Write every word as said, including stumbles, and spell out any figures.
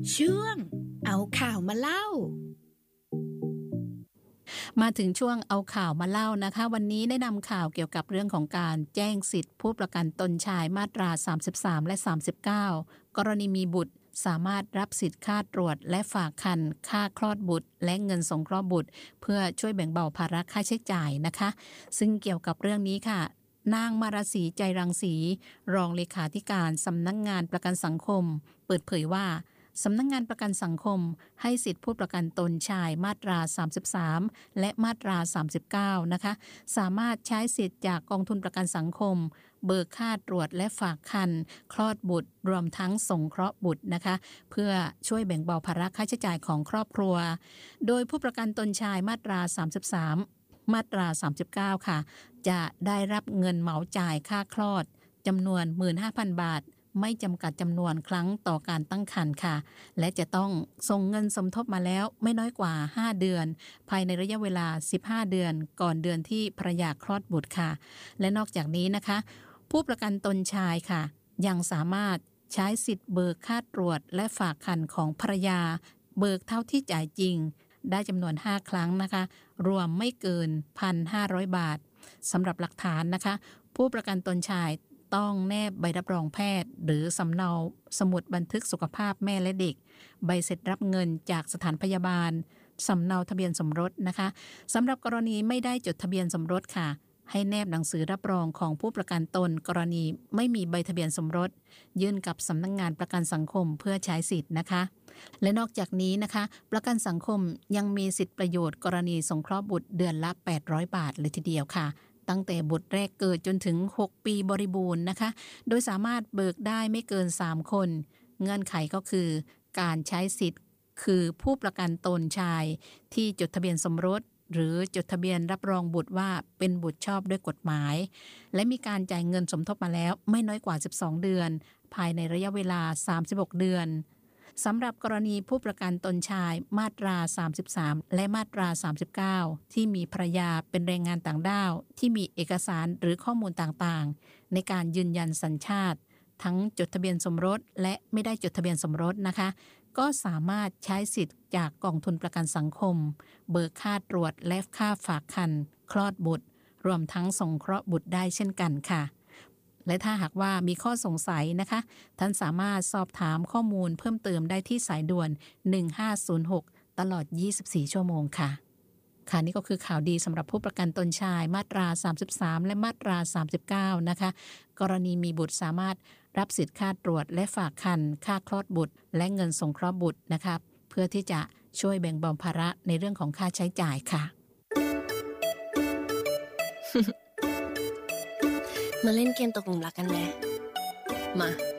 ช่วงเอาข่าวมาเล่ามาถึงช่วงเอาข่าวมาเล่านะคะวันนี้ได้นำข่าวเกี่ยวกับเรื่องของการแจ้งสิทธิผู้ประกันตนชายมาตราสามสิบสามและสามสิบเก้ากรณีมีบุตรสามารถรับสิทธิค่าตรวจและฝากครรภ์ค่าคลอดบุตรและเงินสงเคราะห์บุตรเพื่อช่วยแบ่งเบาภาระค่าใช้จ่ายนะคะซึ่งเกี่ยวกับเรื่องนี้ค่ะนางมาราศรีใจรังสีรองเลขาธิการสำนักงานประกันสังคมเปิดเผยว่าสำนักงานประกันสังคมให้สิทธิผู้ประกันตนชายมาตราสามสิบสามและมาตราสามสิบเก้านะคะสามารถใช้สิทธิ์จากกองทุนประกันสังคมเบิกค่าตรวจและฝากครรภ์คลอดบุตรรวมทั้งสงเคราะห์บุตรนะคะเพื่อช่วยแบ่งเบาภาระค่าใช้จ่ายของครอบครัวโดยผู้ประกันตนชายมาตราสามสิบสามมาตราสามสิบเก้าค่ะจะได้รับเงินเหมาจ่ายค่าคลอดจำนวน หนึ่งหมื่นห้าพัน บาทไม่จำกัดจำนวนครั้งต่อการตั้งครรภ์ค่ะและจะต้องส่งเงินสมทบมาแล้วไม่น้อยกว่าห้าเดือนภายในระยะเวลาสิบห้าเดือนก่อนเดือนที่ภรรยาคลอดบุตรค่ะและนอกจากนี้นะคะผู้ประกันตนชายค่ะยังสามารถใช้สิทธิ์เบิกค่าตรวจและฝากครรภ์ของภรรยาเบิกเท่าที่จ่ายจริงได้จำนวนห้าครั้งนะคะรวมไม่เกิน หนึ่งพันห้าร้อย บาทสำหรับหลักฐานนะคะผู้ประกันตนชายต้องแนบใบรับรองแพทย์หรือสำเนาสมุดบันทึกสุขภาพแม่และเด็กใบเสร็จรับเงินจากสถานพยาบาลสำเนาทะเบียนสมรสนะคะสำหรับกรณีไม่ได้จดทะเบียนสมรสค่ะให้แนบหนังสือรับรองของผู้ประกันตนกรณีไม่มีใบทะเบียนสมรสยื่นกับสำนักงานประกันสังคมเพื่อใช้สิทธิ์นะคะและนอกจากนี้นะคะประกันสังคมยังมีสิทธิประโยชน์กรณีสงเคราะห์บุตรเดือนละแปดร้อยบาทเลยทีเดียวค่ะตั้งแต่บุตรแรกเกิดจนถึงหกปีบริบูรณ์นะคะโดยสามารถเบิกได้ไม่เกินสามคนเงื่อนไขก็คือการใช้สิทธิ์คือผู้ประกันตนชายที่จดทะเบียนสมรสหรือจดทะเบียนรับรองบุตรว่าเป็นบุตรชอบด้วยกฎหมายและมีการจ่ายเงินสมทบมาแล้วไม่น้อยกว่าสิบสองเดือนภายในระยะเวลาสามสิบหกเดือนสำหรับกรณีผู้ประกันตนชายมาตราสามสิบสามและมาตราสามสิบเก้าที่มีภรรยาเป็นแรงงานต่างด้าวที่มีเอกสารหรือข้อมูลต่างๆในการยืนยันสัญชาติทั้งจดทะเบียนสมรสและไม่ได้จดทะเบียนสมรสนะคะก็สามารถใช้สิทธิ์จากกองทุนประกันสังคมเบิกค่าตรวจและค่าฝากครรภ์คลอดบุตรรวมทั้งสงเคราะห์บุตรได้เช่นกันค่ะและถ้าหากว่ามีข้อสงสัยนะคะท่านสามารถสอบถามข้อมูลเพิ่มเติมได้ที่สายด่วนหนึ่งห้าศูนย์หกตลอดยี่สิบสี่ชั่วโมงค่ะค่ะนี่ก็คือข่าวดีสำหรับผู้ประกันตนชายมาตราสามสิบสามและมาตราสามสิบเก้านะคะกรณีมีบุตรสามารถรับสิทธิค่าตรวจและฝากครรภ์ค่าคลอดบุตรและเงินสงเคราะห์บุตรนะคะเพื่อที่จะช่วยแบ่งเบาภาระในเรื่องของค่าใช้จ่ายค่ะมาเล่นเกมตกหลุมรักกันไหมมา